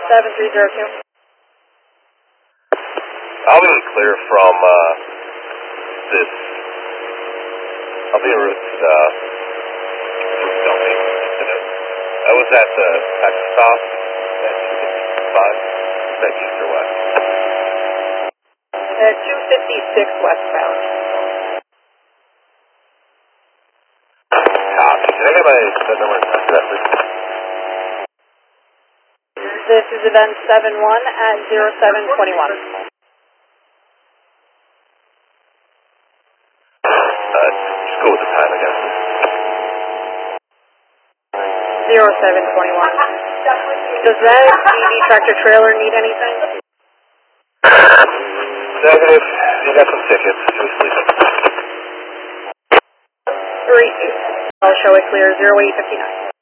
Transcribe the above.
7302. I'll be clear from this. I'll be en route Dummy. I was at the stop at 255. Is that east or west? 256 westbound. Copy. Can I get my number for that, please? This is event 71 at 0721. Just go with the time, I guess. 0721. Does that DD tractor trailer need anything? Negative. You got some tickets. Just leave it. 3. I'll show it clear. 0859.